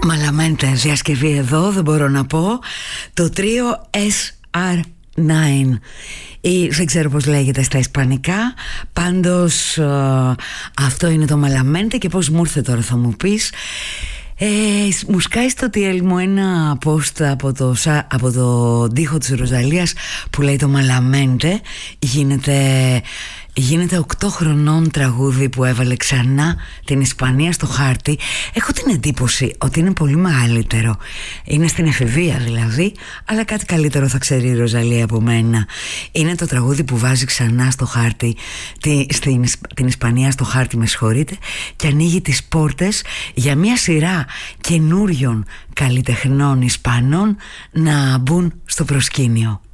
Μαλαμέντε, διασκευή εδώ, δεν μπορώ να πω. Το τρίο SR9 ή δεν ξέρω πως λέγεται στα ισπανικά. Πάντως αυτό είναι το Μαλαμέντε. Και πως μου ήρθε τώρα θα μου πεις. Μου σκάει στο TL μου ένα post από το τοίχο της Ροζαλίας που λέει το Μαλαμέντε γίνεται 8 χρονών τραγούδι που έβαλε ξανά την Ισπανία στο χάρτη. Έχω την εντύπωση ότι είναι πολύ μεγαλύτερο. Είναι στην εφηβεία δηλαδή, αλλά κάτι καλύτερο θα ξέρει η Ροζαλία από μένα. Είναι το τραγούδι που βάζει ξανά στο χάρτη την Ισπανία στο χάρτη, με συγχωρείτε, και ανοίγει τις πόρτες για μια σειρά καινούριων καλλιτεχνών Ισπανών να μπουν στο προσκήνιο.